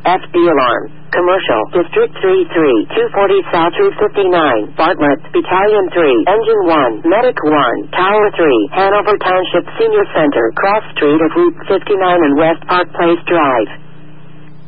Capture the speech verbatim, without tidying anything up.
F D alarm. Commercial, District three three, two forty South Route fifty-nine, Bartlett, Battalion three, Engine one, Medic one, Tower three, Hanover Township Senior Center, Cross Street of Route fifty-nine and West Park Place Drive.